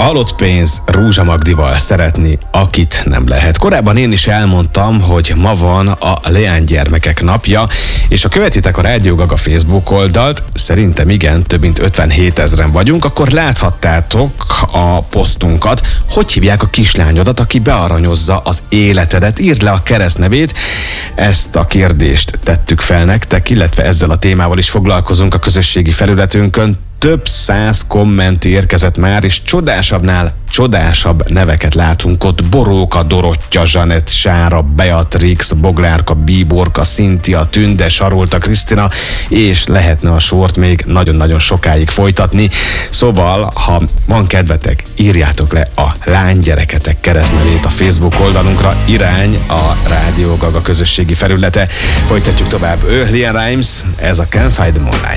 halott pénz Rúzsa Magdival szeretni, akit nem lehet. Korábban én is elmondtam, hogy ma van a leánygyermekek napja, és ha követitek a Rádió Gaga Facebook oldalt, szerintem igen, több mint 57 000-en vagyunk, akkor láthattátok a posztunkat. Hogy hívják a kislányodat, aki bearanyozza az életedet? Írd le a keresztnevét. Ezt a kérdést tettük fel nektek, illetve ezzel a témával is foglalkozunk a közösségi felületünkön. Több 100 komment érkezett már, és csodásabbnál csodásabb neveket látunk ott. Boróka, Dorottya, Zsanett, Sára, Beatrix, Boglárka, Bíborka, Cynthia, Tünde, Sarolta, Krisztina, és lehetne a sort még nagyon-nagyon sokáig folytatni. Szóval, ha van kedvetek, írjátok le a lánygyereketek keresztnevét a Facebook oldalunkra, irány a Rádió Gaga közösségi felülete. Folytatjuk tovább. Liam Rimes, ez a Can't Fight the Moonlight.